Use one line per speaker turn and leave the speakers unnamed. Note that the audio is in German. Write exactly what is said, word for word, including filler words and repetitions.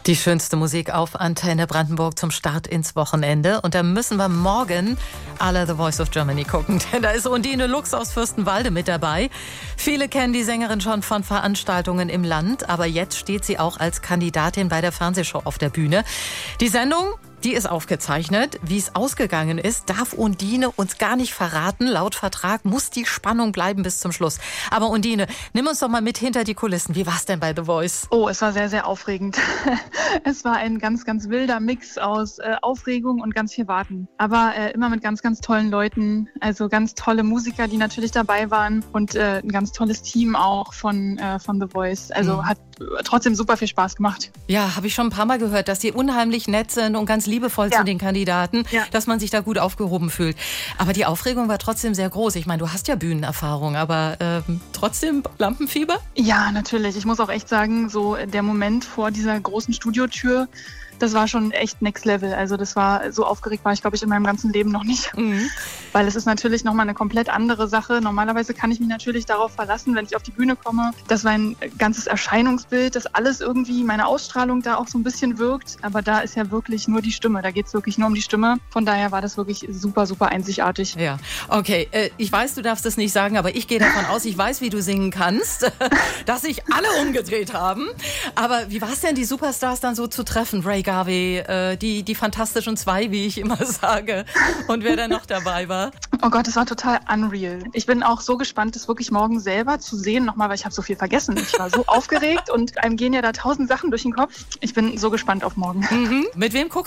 Die schönste Musik auf Antenne Brandenburg zum Start ins Wochenende. Und da müssen wir morgen alle The Voice of Germany gucken, denn da ist Undine Lux aus Fürstenwalde mit dabei. Viele kennen die Sängerin schon von Veranstaltungen im Land, aber jetzt steht sie auch als Kandidatin bei der Fernsehshow auf der Bühne. Die Sendung, die ist aufgezeichnet. Wie es ausgegangen ist, darf Undine uns gar nicht verraten. Laut Vertrag muss die Spannung bleiben bis zum Schluss. Aber Undine, nimm uns doch mal mit hinter die Kulissen. Wie war es denn bei The Voice?
Oh, es war sehr, sehr aufregend. Es war ein ganz, ganz wilder Mix aus äh, Aufregung und ganz viel Warten. Aber äh, immer mit ganz, ganz tollen Leuten. Also ganz tolle Musiker, die natürlich dabei waren. Und äh, ein ganz tolles Team auch von, äh, von The Voice. Also mhm. hat trotzdem super viel Spaß gemacht.
Ja, habe ich schon ein paar Mal gehört, dass die unheimlich nett sind und ganz liebevoll ja. zu den Kandidaten, ja. dass man sich da gut aufgehoben fühlt. Aber die Aufregung war trotzdem sehr groß. Ich meine, du hast ja Bühnenerfahrung, aber ähm, trotzdem Lampenfieber?
Ja, natürlich. Ich muss auch echt sagen, so der Moment vor dieser großen Studiotür, das war schon echt next level. Also das war, so aufgeregt war ich, glaube ich, in meinem ganzen Leben noch nicht. Mhm. Weil es ist natürlich nochmal eine komplett andere Sache. Normalerweise kann ich mich natürlich darauf verlassen, wenn ich auf die Bühne komme, dass mein ganzes Erscheinungsbild, dass alles irgendwie, meine Ausstrahlung da auch so ein bisschen wirkt. Aber da ist ja wirklich nur die Stimme. Da geht es wirklich nur um die Stimme. Von daher war das wirklich super, super einzigartig.
Ja, okay. Äh, ich weiß, du darfst es nicht sagen, aber ich gehe davon aus, ich weiß, wie du singen kannst, dass sich alle umgedreht haben. Aber wie war es denn, die Superstars dann so zu treffen? Ray Garvey, äh, die, die Fantastischen Zwei, wie ich immer sage. Und wer da noch dabei war?
Oh Gott, das war total unreal. Ich bin auch so gespannt, das wirklich morgen selber zu sehen nochmal, weil ich habe so viel vergessen. Ich war so aufgeregt und einem gehen ja da tausend Sachen durch den Kopf. Ich bin so gespannt auf morgen.
Mhm. Mit wem guckst